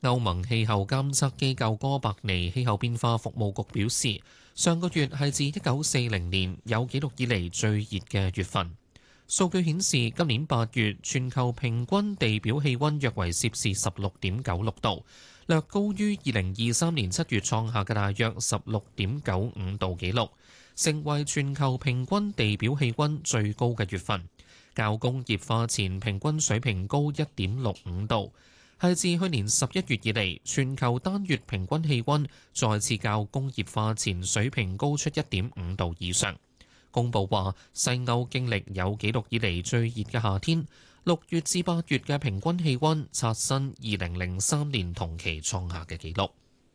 歐盟氣候監測機構哥白尼氣候變化服務局表示，上個月係自1940年有紀錄以嚟最熱嘅月份。數據顯示，今年8月全球平均地表氣溫約為攝氏16.96度，略高於2023年7月創下嘅大約16.95度紀錄，成為全球平均地表氣溫最高嘅月份，較工業化前平均水平高1.65度，係自去年11月以嚟全球單月平均氣溫再次較工業化前水平高出1.5度以上。公佈話，西歐經歷有紀錄以嚟最熱嘅夏天，6月至8月嘅平均氣溫刷新2003年同期創下嘅紀錄。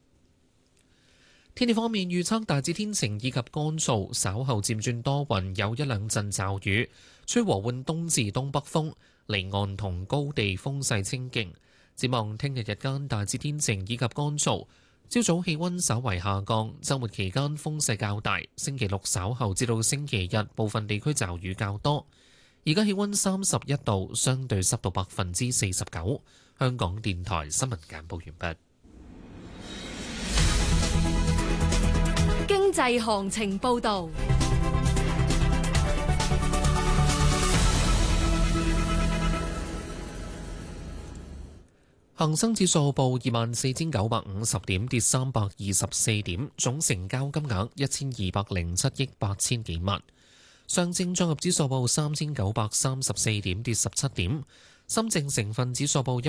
天氣方面預測大致天晴以及乾燥，稍後漸轉多雲，有一兩陣驟雨，吹和緩東至東北風，離岸同高地風勢清勁。展望聽日日間大致天晴以及乾燥。朝早氣溫稍為下降，週末期間風勢較大。星期六稍後至到星期日，部分地區驟雨較多。而家氣溫31度，相對濕度49%。香港電台新聞簡報完畢。 經濟行情報導。 恒生指數報24,950點，跌324點，總成交金額1207億8千幾萬。上證綜合指數報3,934點，跌17點。深證成分指數報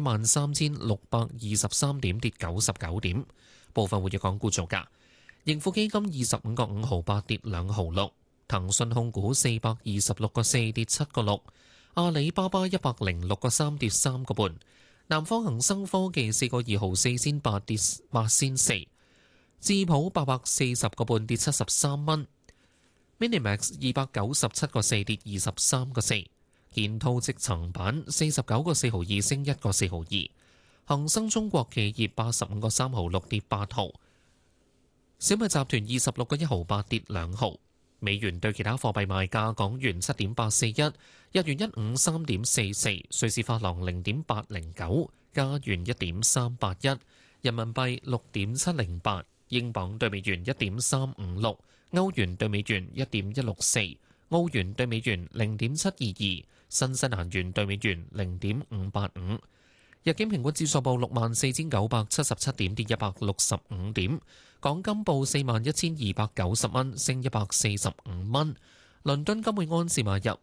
13,623點，跌99點。部分活躍港股造價：盈富基金25個5毫8，跌2毫6；騰訊控股426個4，跌7個6；阿里巴巴106個3，跌3個半。南方恒生科技4個2毫4仙8，跌8仙4；智普840個半，跌73蚊；Minimax 297個4，跌23個4；建滔積層板49個4毫2，升1個4毫2；恒生中國企業85個3毫6，跌8毫；小米集團26個1毫8，跌2毫。美元對其他貨幣賣價：港元7.841，日元153.44，瑞士法郎0.809，加元1.381，人民幣6.708，英鎊對美元1.356，歐元對美元1.164，澳元對美元0.722，新西蘭元對美元0.585。日經平均指數報64,977點，跌165點。港金報41,290蚊，升145蚊。倫敦金每安士買入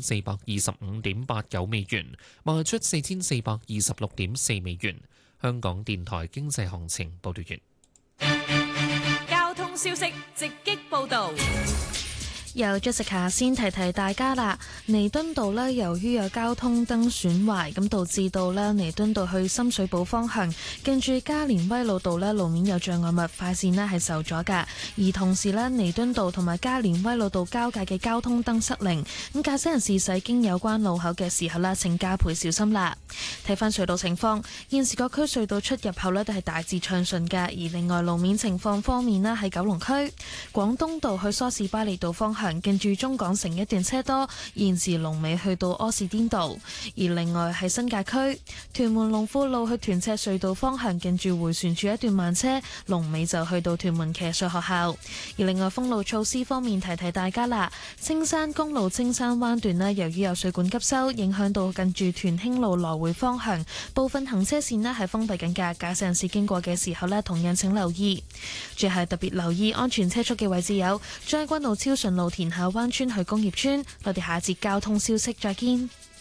4,425.89美元，賣出4,426.4美元。香港電台經濟行情報道完。 交通消息直擊報導。 由 Jessica 先提提大家啦，彌敦道呢，由於有交通燈損壞，咁導致到呢彌敦道去深水埗方向，近住加連威老道呢路面有障礙物，快線呢係受阻㗎。而同時呢，彌敦道同埋加連威老道交界嘅交通燈失靈，咁駕駛人士駛經有關路口嘅時候呢，請加倍小心啦。睇返隧道情況，現時各區隧道出入口呢都係大致暢順㗎。而另外路面情況方面呢，喺九龍區廣東道去梳士巴利道方向，近住中港城一段車多，現時龍尾去到柯士甸道。而另外喺新界區屯門龍富路去屯赤隧道方向，近住迴旋處一段慢車，龍尾就去到屯門騎術學校。而另外封路措施方面，提提大家啦，青山公路青山灣段呢，由於有水管急修，影響到近住屯興路來回方向部分行車線呢係封閉緊㗎，駕駛人士經過嘅時候呢，同樣請留意。最係特別留意安全車速嘅位置有將軍澳超順路田下灣村去工業村。我哋下節交通消息再見。